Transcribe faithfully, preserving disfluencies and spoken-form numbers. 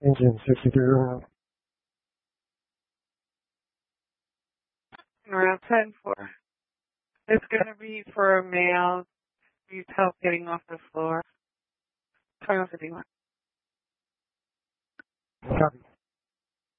Engine sixty-three around. Around ten four. It's going to be for a male. Needs help getting off the floor. Twenty-one fifty-one. Copy.